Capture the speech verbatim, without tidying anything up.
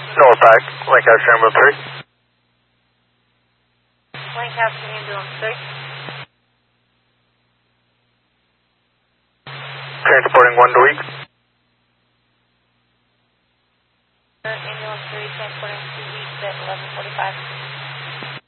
Norfolk, Lancaster Ambulance three. Lancaster Ambulance three. Transporting one to week. Ambulance three transporting two weeks at eleven forty-five.